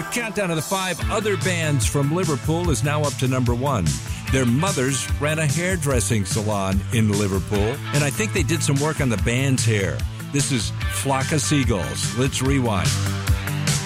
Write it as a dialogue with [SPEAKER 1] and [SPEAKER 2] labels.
[SPEAKER 1] Our countdown of the 5 other bands from Liverpool is now up to number 1. Their mothers ran a hairdressing salon in Liverpool, and I think they did some work on the band's hair. This is Flock of Seagulls. Let's rewind.